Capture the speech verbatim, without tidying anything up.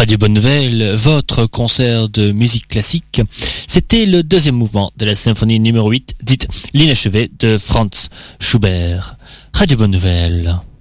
Radio Bonne Nouvelle, votre concert de musique classique. C'était le deuxième mouvement de la symphonie numéro huit, dite l'inachevé de Franz Schubert. Radio Bonne Nouvelle.